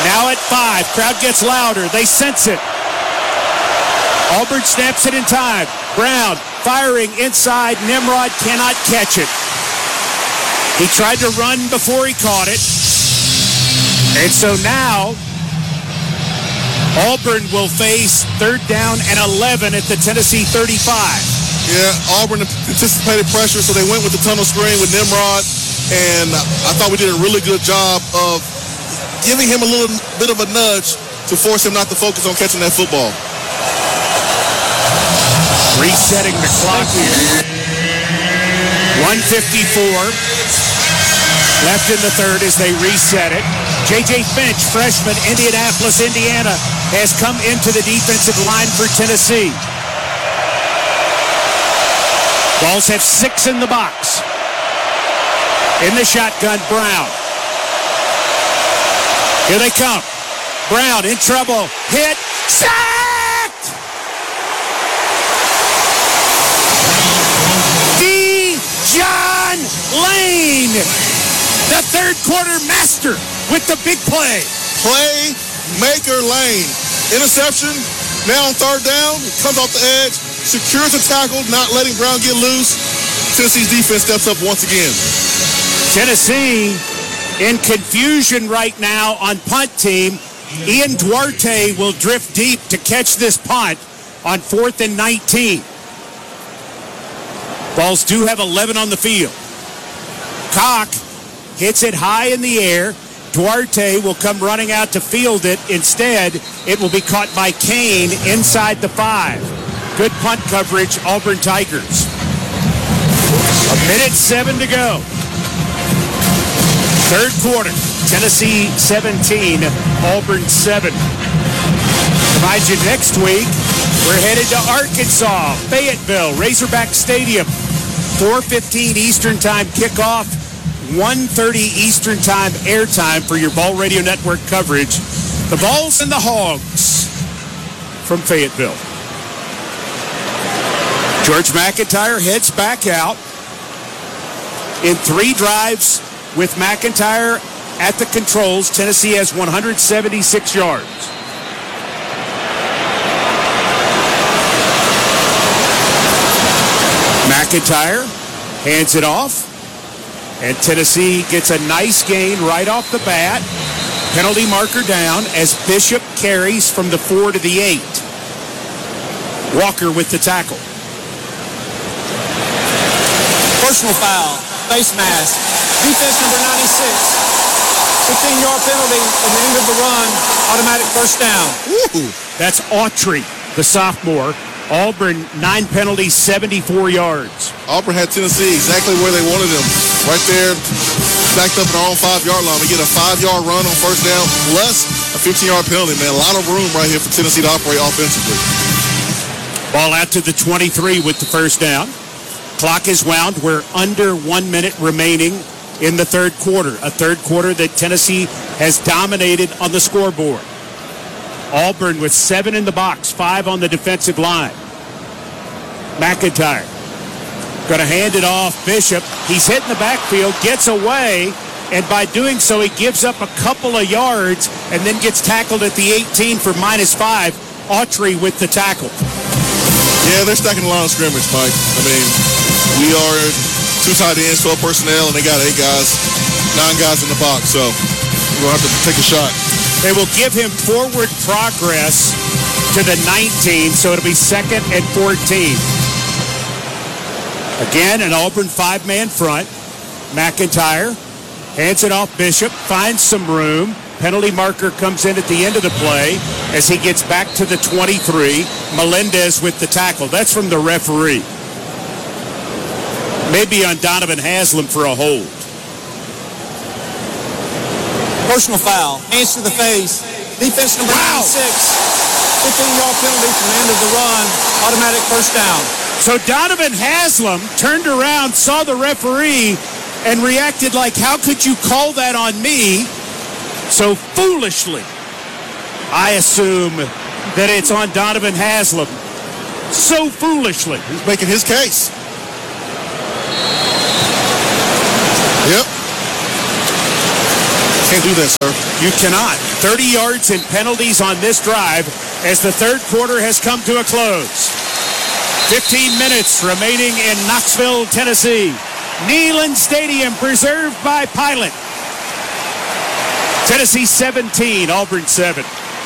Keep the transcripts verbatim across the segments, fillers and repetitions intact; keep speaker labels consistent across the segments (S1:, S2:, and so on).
S1: Now at five. Crowd gets louder. They sense it. Auburn snaps it in time. Brown firing inside. Nimrod cannot catch it. He tried to run before he caught it. And so now Auburn will face third down and eleven at the Tennessee thirty-five.
S2: Yeah, Auburn anticipated pressure, so they went with the tunnel screen with Nimrod. And I thought we did a really good job of giving him a little bit of a nudge to force him not to focus on catching that football.
S1: Resetting the clock here. one fifty-four left in the third as they reset it. J J. Finch, freshman, Indianapolis, Indiana, has come into the defensive line for Tennessee. Vols have six in the box. In the shotgun, Brown. Here they come. Brown in trouble. Hit. Sacked! D. John Lane, the third quarter master with the big play.
S2: Playmaker Lane. Interception. Now on third down. Comes off the edge. Secures the tackle, not letting Brown get loose. Tennessee's defense steps up once again.
S1: Tennessee in confusion right now on punt team. Ian Duarte will drift deep to catch this punt on fourth and nineteen. Vols do have eleven on the field. Cock hits it high in the air. Duarte will come running out to field it. Instead, it will be caught by Kane inside the five. Good punt coverage, Auburn Tigers. A minute seven to go. Third quarter, Tennessee seventeen, Auburn seven. Remind you, next week, we're headed to Arkansas, Fayetteville, Razorback Stadium. four fifteen Eastern Time kickoff, one thirty Eastern Time airtime for your Ball Radio Network coverage. The Vols and the Hogs from Fayetteville. George McIntyre heads back out in three drives with McIntyre at the controls. Tennessee has one hundred seventy-six yards. McIntyre hands it off, and Tennessee gets a nice gain right off the bat. Penalty marker down as Bishop carries from the four to the eight. Walker with the tackle.
S3: Personal foul, face mask, defense number ninety-six. fifteen-yard penalty at the end of the run, automatic first down.
S1: Ooh, that's Autry, the sophomore. Auburn, nine penalties, seventy-four yards.
S2: Auburn had Tennessee exactly where they wanted them. Right there, stacked up in our own five-yard line. We get a five-yard run on first down, plus a fifteen-yard penalty, man. A lot of room right here for Tennessee to operate offensively.
S1: Ball out to the twenty-three with the first down. Clock is wound. We're under one minute remaining in the third quarter. A third quarter that Tennessee has dominated on the scoreboard. Auburn with seven in the box, five on the defensive line. McIntyre going to hand it off. Bishop, he's hit in the backfield, gets away, and by doing so, he gives up a couple of yards and then gets tackled at the eighteen for minus five. Autry with the tackle.
S2: Yeah, they're stacking the line of scrimmage, Mike. I mean, we are two tight ends, twelve personnel, and they got eight guys, nine guys in the box, so we're going to have to take a shot.
S1: They will give him forward progress to the nineteen, so it'll be second and fourteen. Again, an Auburn five-man front. McIntyre hands it off. Bishop finds some room. Penalty marker comes in at the end of the play as he gets back to the twenty-three. Melendez with the tackle. That's from the referee. Maybe on Donovan Haslam for a hold.
S3: Personal foul, hands to the face. Defense number
S1: wow.
S3: ninety-six. fifteen-yard penalty from the end of the run. Automatic first down.
S1: So Donovan Haslam turned around, saw the referee, and reacted like, how could you call that on me? So foolishly, I assume that it's on Donovan Haslam. So foolishly.
S2: He's making his case. Yep. Can't do that, sir.
S1: You cannot. thirty yards in penalties on this drive as the third quarter has come to a close. fifteen minutes remaining in Knoxville, Tennessee. Neyland Stadium preserved by Pilot. Tennessee seventeen, Auburn seven.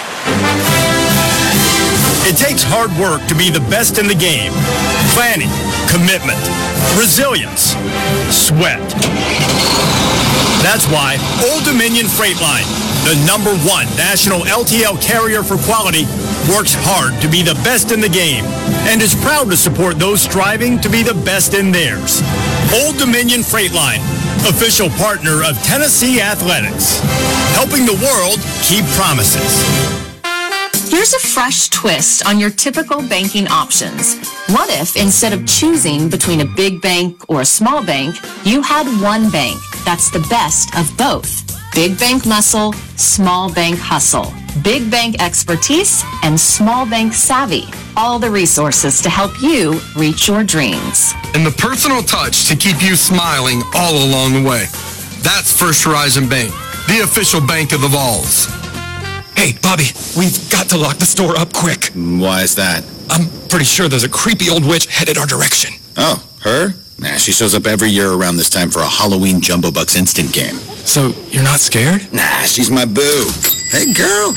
S4: It takes hard work to be the best in the game. Planning, commitment, resilience, sweat. That's why Old Dominion Freight Line, the number one national L T L carrier for quality, works hard to be the best in the game and is proud to support those striving to be the best in theirs. Old Dominion Freight Line, official partner of Tennessee Athletics, helping the world keep promises.
S5: Here's a fresh twist on your typical banking options. What if instead of choosing between a big bank or a small bank, you had one bank that's the best of both? Big bank muscle, small bank hustle. Big bank expertise and small bank savvy. All the resources to help you reach your dreams.
S6: And the personal touch to keep you smiling all along the way. That's First Horizon Bank, the official bank of the Vols.
S7: Hey, Bobby, we've got to lock the store up quick.
S8: Why is that?
S7: I'm pretty sure there's a creepy old witch headed our direction.
S8: Oh, her? Nah, she shows up every year around this time for a Halloween Jumbo Bucks instant game.
S7: So, you're not scared?
S8: Nah, she's my boo. Hey, girl.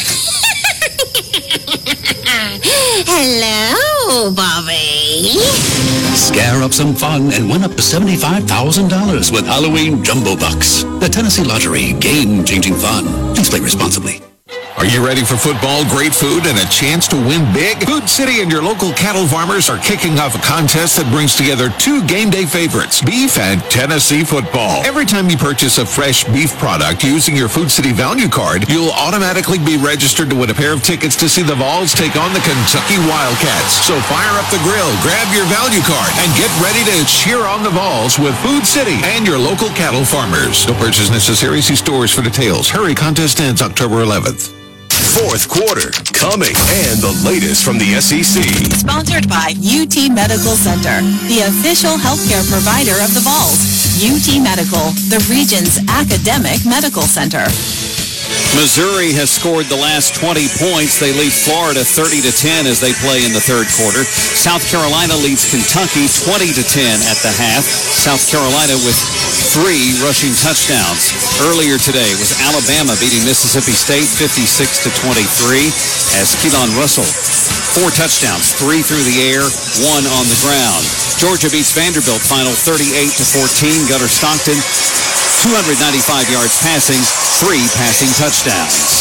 S9: Hello, Bobby.
S10: Scare up some fun and win up to seventy-five thousand dollars with Halloween Jumbo Bucks. The Tennessee Lottery, game-changing fun. Please play responsibly.
S11: Are you ready for football, great food, and a chance to win big? Food City and your local cattle farmers are kicking off a contest that brings together two game day favorites, beef and Tennessee football. Every time you purchase a fresh beef product using your Food City value card, you'll automatically be registered to win a pair of tickets to see the Vols take on the Kentucky Wildcats. So fire up the grill, grab your value card, and get ready to cheer on the Vols with Food City and your local cattle farmers. No purchase necessary. See stores for details. Hurry, contest ends October eleventh.
S12: Fourth quarter coming, and the latest from the S E C.
S13: Sponsored by U T Medical Center, the official healthcare provider of the Vols. U T Medical, the region's academic medical center.
S14: Missouri has scored the last twenty points. They lead Florida thirty to ten as they play in the third quarter. South Carolina leads Kentucky twenty to ten at the half. South Carolina with three rushing touchdowns. Earlier today was Alabama beating Mississippi State fifty-six to twenty-three as Keelan Russell, four touchdowns, three through the air, one on the ground. Georgia beats Vanderbilt final thirty-eight to fourteen. Gunnar Stockton, two hundred ninety-five yards passing, three passing touchdowns.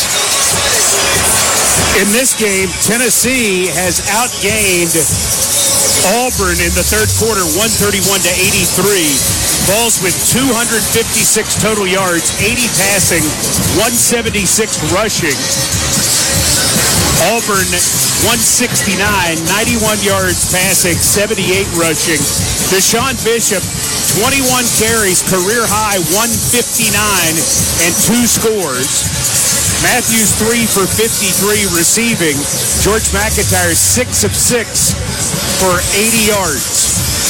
S1: In this game, Tennessee has outgained Auburn in the third quarter, one thirty-one to eighty-three. Vols with two hundred fifty-six total yards, eighty passing, one seventy-six rushing. Auburn, one sixty-nine, ninety-one yards passing, seventy-eight rushing. Deshaun Bishop, twenty-one carries, career high, one fifty-nine, and two scores. Matthews, three for fifty-three receiving. George McIntyre, six of six for eighty yards.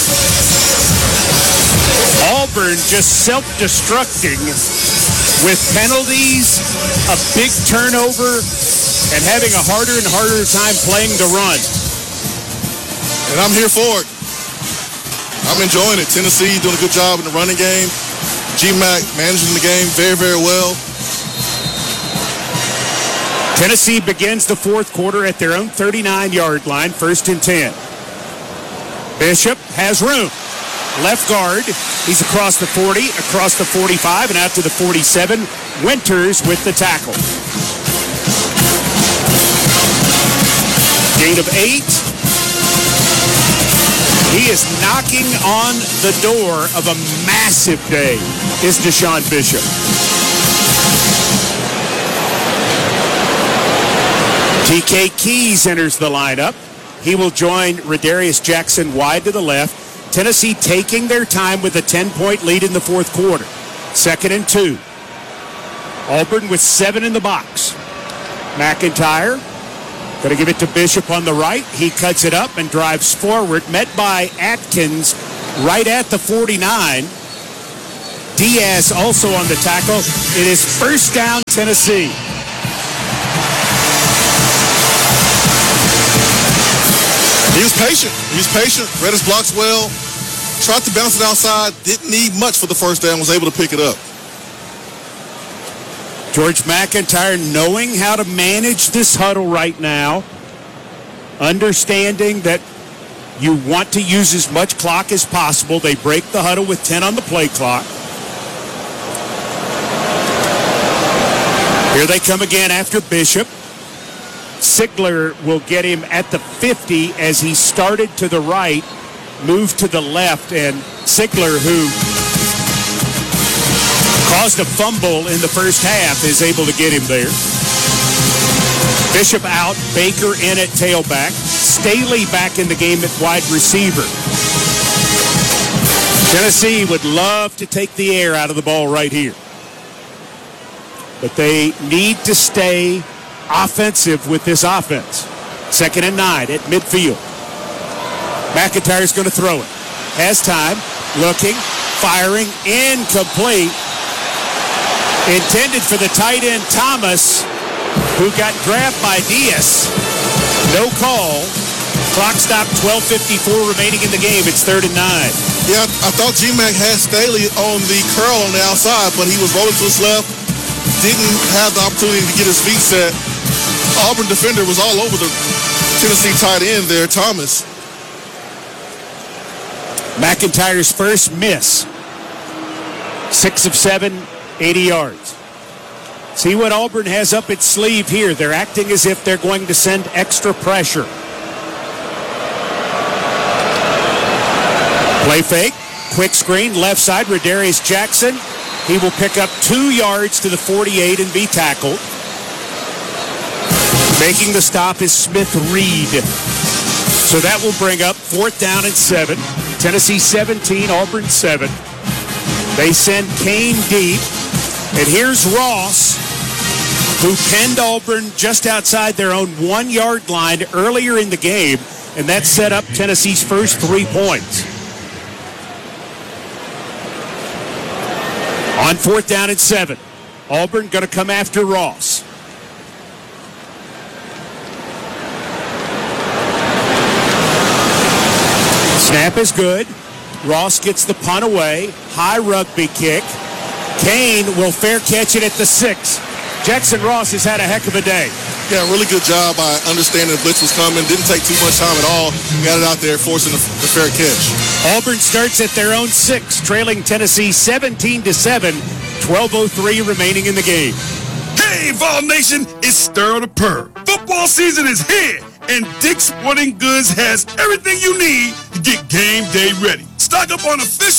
S1: Auburn just self-destructing with penalties, a big turnover, and having a harder and harder time playing the run.
S2: And I'm here for it. I'm enjoying it. Tennessee doing a good job in the running game. G-Mac managing the game very, very well.
S1: Tennessee begins the fourth quarter at their own thirty-nine-yard line, first and ten. Bishop has room. Left guard. He's across the forty, across the forty-five, and out to the forty-seven. Winters with the tackle. Gain of eight. He is knocking on the door of a massive day, is Deshaun Bishop. T K Keys enters the lineup. He will join Radarius Jackson wide to the left. Tennessee taking their time with a ten-point lead in the fourth quarter. Second and two. Auburn with seven in the box. McIntyre going to give it to Bishop on the right. He cuts it up and drives forward, met by Atkins right at the forty-nine. Diaz also on the tackle. It is first down, Tennessee.
S2: He was patient. He was patient. Read his blocks well. Tried to bounce it outside. Didn't need much for the first down. Was able to pick it up.
S1: George McIntyre knowing how to manage this huddle right now. Understanding that you want to use as much clock as possible. They break the huddle with ten on the play clock. Here they come again after Bishop. Sigler will get him at the fifty as he started to the right, moved to the left, and Sigler, who caused a fumble in the first half, is able to get him there. Bishop out, Baker in at tailback, Staley back in the game at wide receiver. Tennessee would love to take the air out of the ball right here, but they need to stay offensive with this offense. Second and nine at midfield. McIntyre's going to throw it. Has time, looking, firing, incomplete. Intended for the tight end Thomas, who got grabbed by Diaz. No call. Clock stop, twelve fifty-four remaining in the game. It's third and nine.
S2: Yeah, I thought G-Mac had Staley on the curl on the outside, but he was rolling to his left. Didn't have the opportunity to get his feet set. Auburn defender was all over the Tennessee tight end there, Thomas.
S1: McIntyre's first miss. Six of seven, eighty yards. See what Auburn has up its sleeve here. They're acting as if they're going to send extra pressure. Play fake, quick screen, left side, Radarius Jackson. He will pick up two yards to the forty-eight and be tackled. Making the stop is Smith Reed. So that will bring up fourth down and seven. Tennessee seventeen, Auburn seven. They send Kane deep. And here's Ross, who pinned Auburn just outside their own one-yard line earlier in the game, and that set up Tennessee's first three points. On fourth down and seven, Auburn going to come after Ross. Snap is good. Ross gets the punt away. High rugby kick. Kane will fair catch it at the six. Jackson Ross has had a heck of a day.
S2: Yeah, really good job by understanding the blitz was coming. Didn't take too much time at all. Got it out there, forcing the, the fair catch.
S1: Auburn starts at their own six, trailing Tennessee seventeen to seven. twelve oh three remaining in the game.
S15: Hey, Vol Nation, it's Stir the Purr. Football season is here, and Dick's Sporting Goods has everything you need to get game day ready. Stock up on official